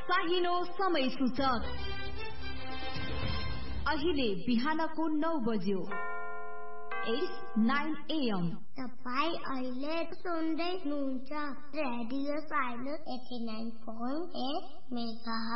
चाहिनो समय सूचक अहिले बिहानको 9 बज्यो। It's 9 AM. तपाईं अहिले सुन्दै हुनुहुन्छ रेडियो साइलेन्स 89.8 मेगाहर्ज।